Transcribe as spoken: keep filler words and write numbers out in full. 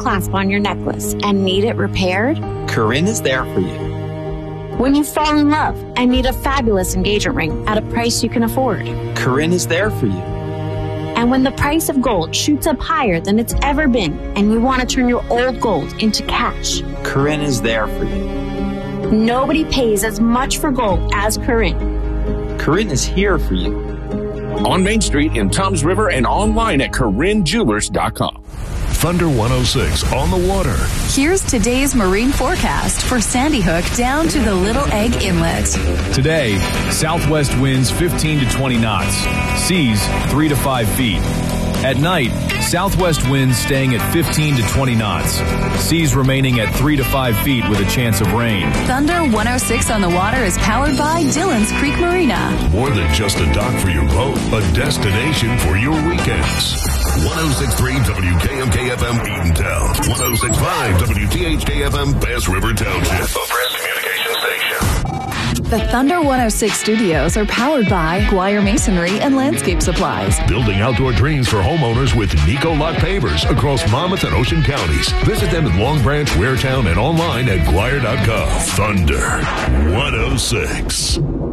clasp on your necklace and need it repaired? Corinne is there for you. When you fall in love and need a fabulous engagement ring at a price you can afford? Corinne is there for you. And when the price of gold shoots up higher than it's ever been and you want to turn your old gold into cash? Corinne is there for you. Nobody pays as much for gold as Corinne. Corinne is here for you. On Main Street in Toms River and online at Corinne Jewelers dot com. Thunder one oh six on the water. Here's today's marine forecast for Sandy Hook down to the Little Egg Inlet. Today, southwest winds fifteen to twenty knots, seas three to five feet. At night, southwest winds staying at fifteen to twenty knots, seas remaining at three to five feet with a chance of rain. Thunder one oh six on the water is powered by Dillon's Creek Marina. More than just a dock for your boat, a destination for your weekends. one oh six point three W K M K F M Eatontown. one oh six point five W T H K F M Bass River Township. A press communication station. The Thunder one oh six studios are powered by Guire Masonry and Landscape Supplies. Building outdoor dreams for homeowners with Nico Lot Pavers across Monmouth and Ocean counties. Visit them in Long Branch, Waretown, and online at Guire dot com. Thunder one oh six.